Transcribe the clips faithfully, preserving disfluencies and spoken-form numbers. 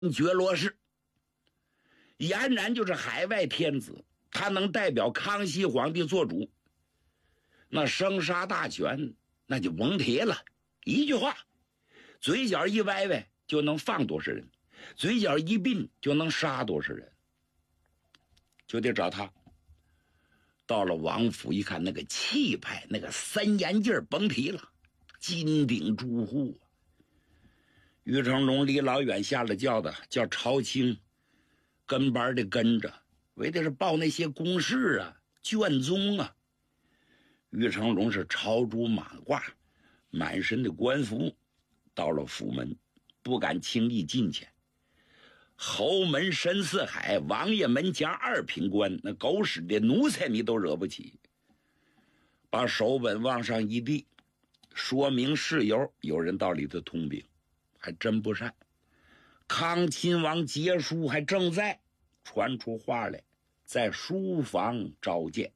觉罗氏。俨然就是海外天子，他能代表康熙皇帝做主，那生杀大权那就甭提了。一句话，嘴角一歪歪就能放多少人，嘴角一并就能杀多少人，就得找他。到了王府一看，那个气派，那个森严劲儿，甭提了，金顶朱户。于成龙离老远下了轿子，叫朝清跟班的跟着，为的是报那些公事啊、卷宗啊。于成龙是朝珠马褂，满身的官服，到了府门，不敢轻易进去。侯门深似海，王爷门前二品官，那狗屎的奴才你都惹不起。把手本往上一递，说明事由，有人到里头通禀，还真不善。康亲王节书还正在，传出话来，在书房召见。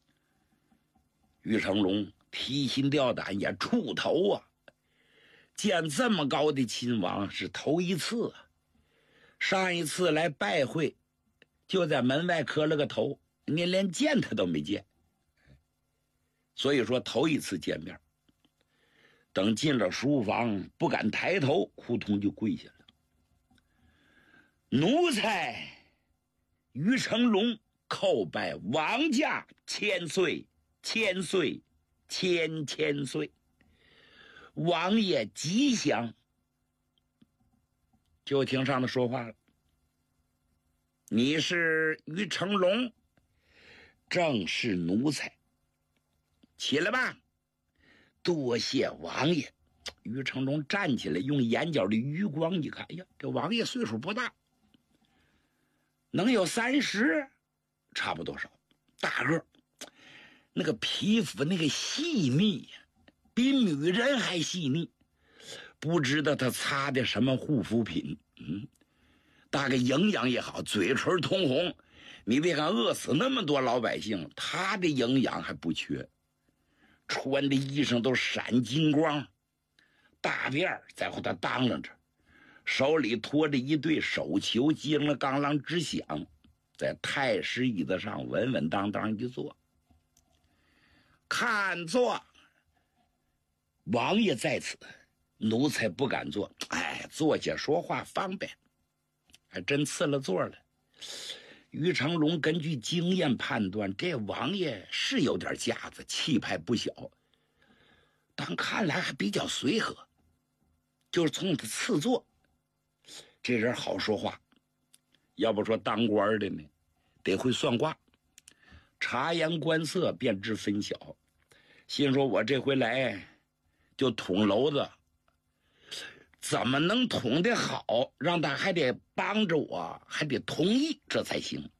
于成龙提心吊胆也触头啊，见这么高的亲王是头一次啊。上一次来拜会，就在门外磕了个头，你连见他都没见，所以说头一次见面。等进了书房，不敢抬头，扑通就跪下了。奴才于成龙叩拜王驾千岁千岁千千岁，王爷吉祥。就听上头说话了，你是于成龙，正是奴才，起来吧。多谢王爷。于成龙站起来，用眼角的余光一看，哎呀，这王爷岁数不大，能有三十，差不多少，大个，那个皮肤那个细腻呀，比女人还细腻。不知道他擦的什么护肤品，嗯，大概营养也好，嘴唇通红。你别看饿死那么多老百姓，他的营养还不缺。穿的衣裳都闪金光，大辫在后头当啷着，手里托着一对手球，叽啷当啷直响，在太师椅子上稳稳当当一坐。看坐，王爷在此，奴才不敢坐，哎，坐下说话方便，还真赐了座了。于成龙根据经验判断，这王爷是有点架子，气派不小，但看来还比较随和，就是冲他赐座。这人好说话，要不说当官的呢，得会算卦，察言观色，便知分晓。心说我这回来就捅娄子，怎么能捅得好，让他还得帮着我，还得同意，这才行。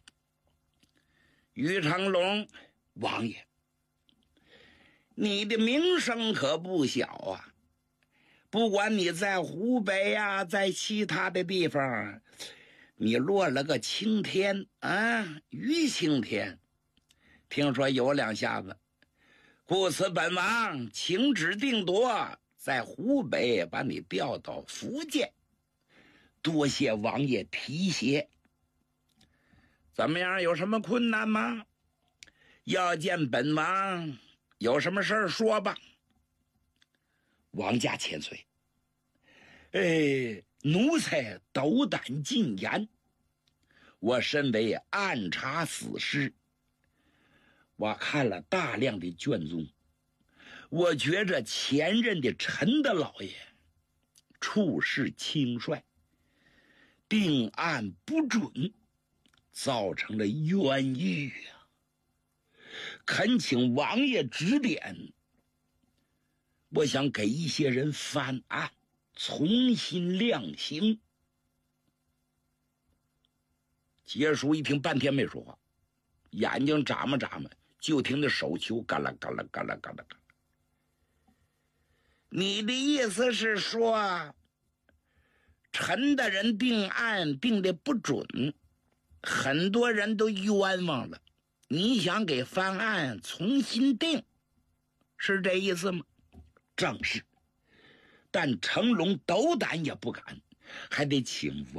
于成龙王爷，你的名声可不小啊，不管你在湖北呀、啊，在其他的地方，你落了个青天啊，于青天，听说有两下子，故此本王请旨定夺，在湖北把你调到福建，多谢王爷提携。怎么样，有什么困难吗？要见本王，有什么事儿说吧。王家千岁，哎，奴才斗胆进言，我身为暗查死尸，我看了大量的卷宗，我觉着前任的陈大老爷处事轻率，定案不准，造成了冤狱啊！恳请王爷指点，我想给一些人翻案，重新量刑。结束一听，半天没说话，眼睛眨巴眨巴，就听那手球嘎啦嘎啦嘎啦嘎啦嘎啦。你的意思是说，陈大人定案定的不准，很多人都冤枉了，你想给翻案重新定，是这意思吗？正是，但成龙斗胆也不敢， 还得请